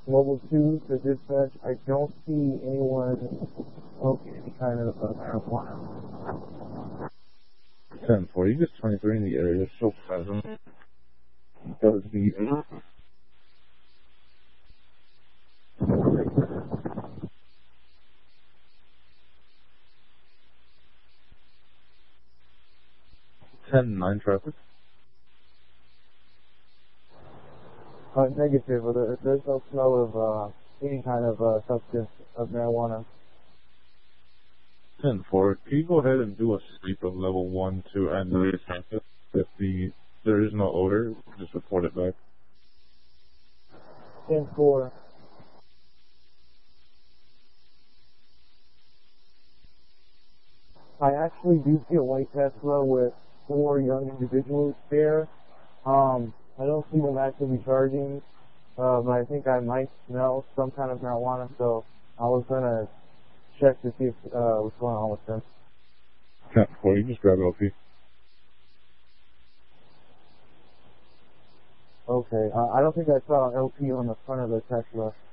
Mobile 2 to dispatch. I don't see anyone smoking any kind of marijuana. 10-4, you just 23 in the area, so present. Does the 10-9 traffic. Negative. There's no smell of any kind of substance of marijuana. 10-4, can you go ahead and do a sweep of level 1, 2, and 3 traffic? If there is no odor, just report it back. 10-4. I actually do see a white Tesla with 4 young individuals there. I don't see them actively charging, but I think I might smell some kind of marijuana, so I was gonna check to see what's going on with them. 10-4, you just grab LP. Okay, I don't think I saw LP on the front of the Tesla.